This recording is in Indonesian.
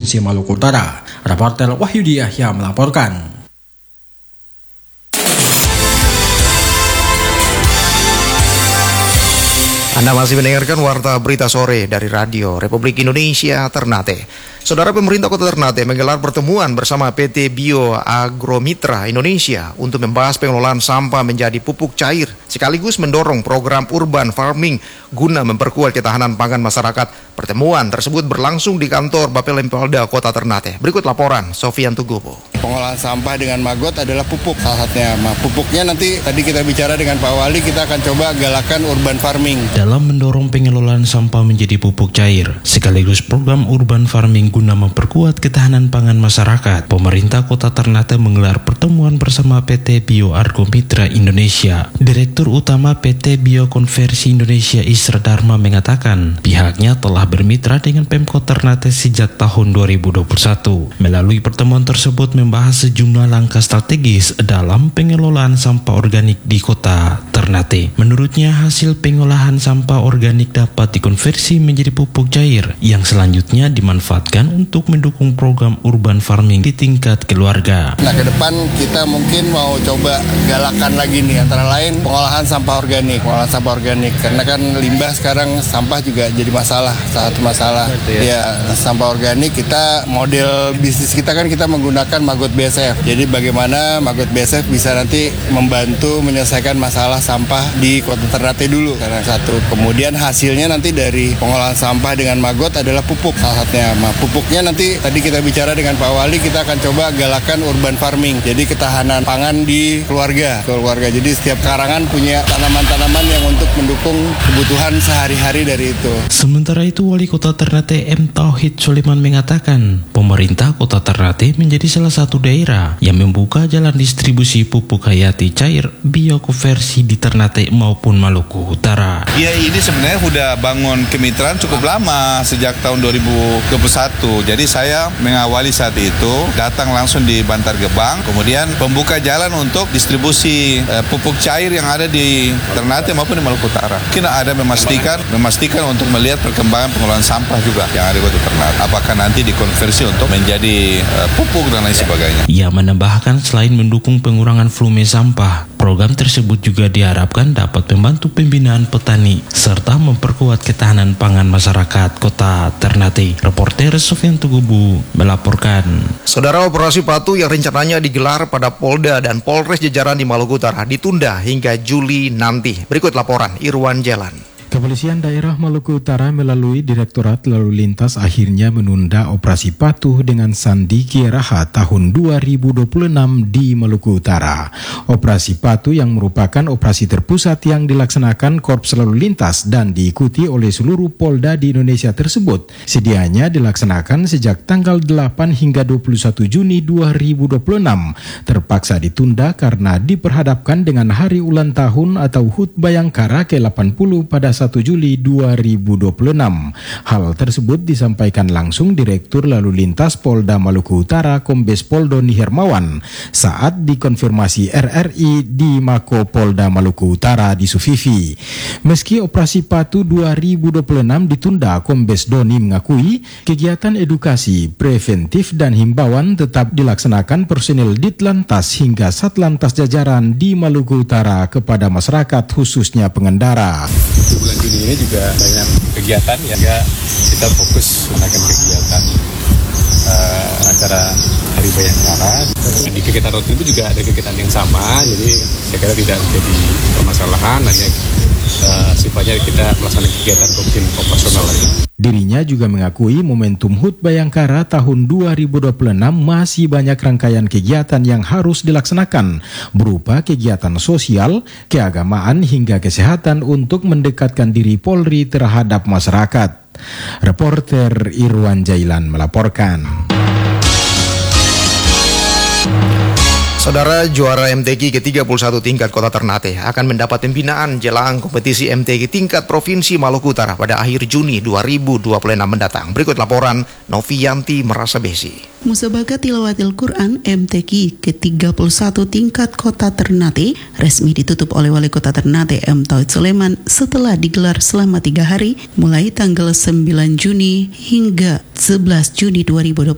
Provinsi Maluku Utara. Reporter Wahyudi Yahya melaporkan. Anda masih mendengarkan Warta Berita Sore dari Radio Republik Indonesia Ternate. Saudara, pemerintah Kota Ternate menggelar pertemuan bersama PT Bio Agromitra Indonesia untuk membahas pengelolaan sampah menjadi pupuk cair, sekaligus mendorong program urban farming guna memperkuat ketahanan pangan masyarakat. Pertemuan tersebut berlangsung di kantor Bapelem Polda Kota Ternate. Berikut laporan Sofian Tugobo. Pengolahan sampah dengan maggot adalah pupuk salah satunya. Pupuknya nanti tadi kita bicara dengan Pak Wali, kita akan coba galakan urban farming. Dalam mendorong pengelolaan sampah menjadi pupuk cair, sekaligus program urban farming guna memperkuat ketahanan pangan masyarakat, pemerintah Kota Ternate menggelar pertemuan bersama PT Bio Agromitra Indonesia. Direktur Utama PT Biokonversi Indonesia Isra Dharma mengatakan pihaknya telah bermitra dengan Pemkot Ternate sejak tahun 2021. Melalui pertemuan tersebut membahas sejumlah langkah strategis dalam pengelolaan sampah organik di Kota Ternate. Menurutnya, hasil pengolahan sampah organik dapat dikonversi menjadi pupuk cair yang selanjutnya dimanfaatkan untuk mendukung program urban farming di tingkat keluarga. Nah, ke depan kita mungkin mau coba galakan lagi nih, antara lain pengolahan sampah organik. Karena kan limbah sekarang sampah juga jadi masalah, satu masalah. Ya, sampah organik kita model bisnis kita kan kita menggunakan maggot BSF. Jadi bagaimana maggot BSF bisa nanti membantu menyelesaikan masalah sampah di Kota Ternate dulu. Karena satu, kemudian hasilnya nanti dari pengolahan sampah dengan maggot adalah pupuk salah satunya. Pupuknya nanti tadi kita bicara dengan Pak Wali, kita akan coba galakan urban farming. Jadi ketahanan pangan di keluarga. Jadi setiap karangan punya tanaman-tanaman yang untuk mendukung kebutuhan sehari-hari dari itu. Sementara itu, Wali Kota Ternate M. Tauhid Suleman mengatakan pemerintah Kota Ternate menjadi salah satu daerah yang membuka jalan distribusi pupuk hayati cair biokonversi di Ternate maupun Maluku Utara. Ya, ini sebenarnya udah bangun kemitraan cukup lama, sejak tahun 2021. Jadi saya mengawali saat itu, datang langsung di Bantar Gebang, kemudian membuka jalan untuk distribusi pupuk cair yang ada di Ternate maupun di Maluku Utara. Kita ada memastikan untuk melihat perkembangan pengelolaan sampah juga yang ada di Kota Ternate. Apakah nanti dikonversi untuk menjadi pupuk dan lain sebagainya. Ia menambahkan selain mendukung pengurangan volume sampah, program tersebut juga diharapkan dapat membantu pembinaan petani serta memperkuat ketahanan pangan masyarakat Kota Ternate. Reporter Sofian Tugobo melaporkan. Saudara, operasi patuh yang rencananya digelar pada Polda dan Polres jajaran di Maluku Utara ditunda hingga Juli nanti. Berikut laporan Irwan Jalan. Kepolisian Daerah Maluku Utara melalui Direktorat Lalu Lintas akhirnya menunda operasi patuh dengan Sandi Kieraha tahun 2026 di Maluku Utara. Operasi patuh yang merupakan operasi terpusat yang dilaksanakan Korps Lalu Lintas dan diikuti oleh seluruh Polda di Indonesia tersebut sedianya dilaksanakan sejak tanggal 8 hingga 21 Juni 2026. Terpaksa ditunda karena diperhadapkan dengan hari ulang tahun atau HUT Bayangkara ke-80 pada 1 Juli 2026. Hal tersebut disampaikan langsung Direktur Lalu Lintas Polda Maluku Utara Kombes Pol Doni Hermawan saat dikonfirmasi RRI di Mako Polda Maluku Utara di Sufifi. Meski operasi patuh 2026 ditunda, Kombes Doni mengakui kegiatan edukasi, preventif dan himbauan tetap dilaksanakan personil Ditlantas hingga Satlantas jajaran di Maluku Utara kepada masyarakat khususnya pengendara. Bulan Juni ini juga banyak kegiatan ya, kita fokus melakukan kegiatan acara Hari Bayangkara. Di kegiatan rutin itu juga ada kegiatan yang sama, jadi saya kira tidak menjadi permasalahan, hanya sifatnya kita melaksanakan kegiatan rutin operasional lagi. Dirinya juga mengakui momentum HUT Bayangkara tahun 2026 masih banyak rangkaian kegiatan yang harus dilaksanakan berupa kegiatan sosial, keagamaan hingga kesehatan untuk mendekatkan diri Polri terhadap masyarakat. Reporter Irwan Jailan melaporkan. Saudara, juara MTQ ke-31 tingkat Kota Ternate akan mendapat pembinaan jelang kompetisi MTQ tingkat Provinsi Maluku Utara pada akhir Juni 2026 mendatang. Berikut laporan Novianti Merasabesi. Musabaqah Tilawatil Quran MTQ ke-31 tingkat Kota Ternate resmi ditutup oleh Wali Kota Ternate M. Tauhid Suleman setelah digelar selama 3 hari mulai tanggal 9 Juni hingga 11 Juni 2026.